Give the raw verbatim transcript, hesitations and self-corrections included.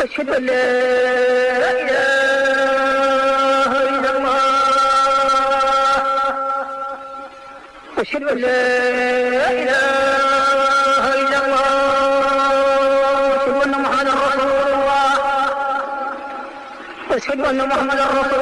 أشهد أن لا إله إلا الله أشهد أن لا إله إلا الله أشهد أن محمدا رسول الله أشهد أن محمدا رسول الله